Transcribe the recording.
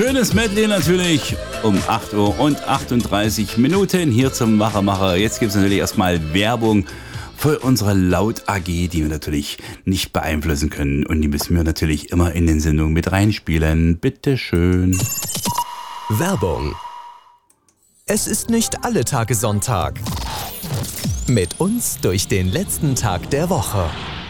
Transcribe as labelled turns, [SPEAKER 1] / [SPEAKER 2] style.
[SPEAKER 1] Schönes Medley natürlich um 8 Uhr und 38 Minuten hier zum Macher. Jetzt gibt es natürlich erstmal Werbung für unsere Laut AG, die wir natürlich nicht beeinflussen können. Und die müssen wir natürlich immer in den Sendungen mit reinspielen. Bitte schön.
[SPEAKER 2] Werbung. Es ist nicht alle Tage Sonntag. Mit uns durch den letzten Tag der Woche.